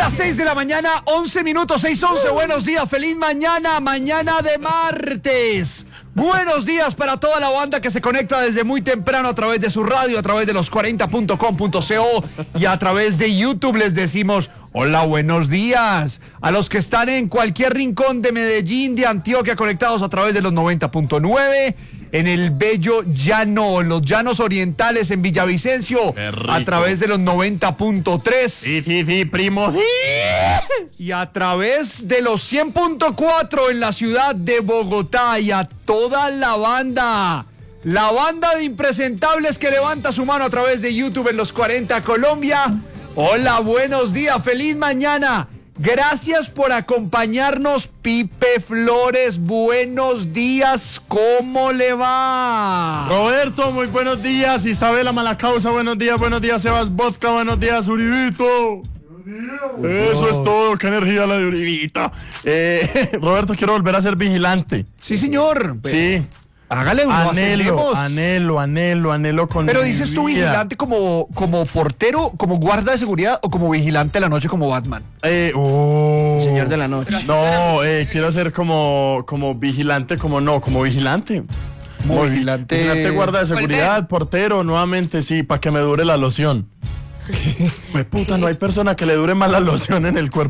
las 6 de la mañana, 11 minutos, 6:11. Buenos días, feliz mañana, mañana de martes. Buenos días para toda la banda que se conecta desde muy temprano a través de su radio, a través de los 40.com.co y a través de YouTube. Les decimos hola, buenos días. A los que están en cualquier rincón de Medellín, de Antioquia, conectados a través de los 90.9. En el bello llano, los llanos orientales en Villavicencio, a través de los 90.3. Sí, primo. Y a través de los 100.4 en la ciudad de Bogotá, y a toda la banda de impresentables que levanta su mano a través de YouTube en los 40 Colombia. Hola, buenos días, feliz mañana. Gracias por acompañarnos, Pipe Flores. Buenos días, ¿cómo le va? Roberto, muy buenos días. Isabela Malacausa, buenos días. Sebas Vodka, buenos días. Uribito. Eso es todo, qué energía la de Uribito. Roberto, quiero volver a ser vigilante. Sí, señor. Sí. Hágale un anhelo con. Pero dices tú vigilante como portero, como guarda de seguridad o como vigilante de la noche como Batman. Señor de la noche. No, quiero ser como vigilante, como vigilante. Vigilante guarda de seguridad, portero, nuevamente, sí, para que me dure la loción. Pues puta, no hay persona que le dure más la loción en el cuerpo.